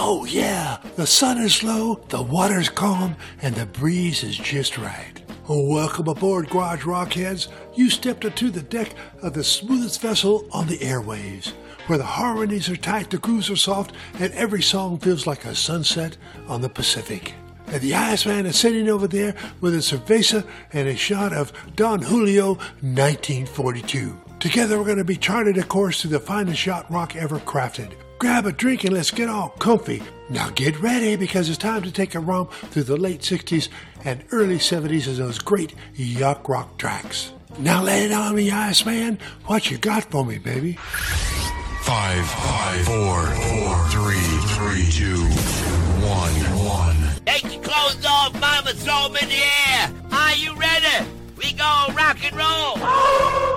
Oh yeah, the sun is low, the water's calm, and the breeze is just right. Oh, welcome aboard, Garage Rockheads. You stepped onto the deck of the smoothest vessel on the airwaves, where the harmonies are tight, the grooves are soft, and every song feels like a sunset on the Pacific. And the Iceman is sitting over there with a cerveza and a shot of Don Julio 1942. Together we're going to be charted a course through the finest yacht rock ever crafted. Grab a drink and let's get all comfy. Now get ready, because it's time to take a romp through the late 60s and early 70s of those great yacht rock tracks. Now lay it on me, Iceman. What you got for me, baby? 5, 4, 3, 2, 1. Take your clothes off, mama, throw them in the air. Are you ready? We go rock and roll.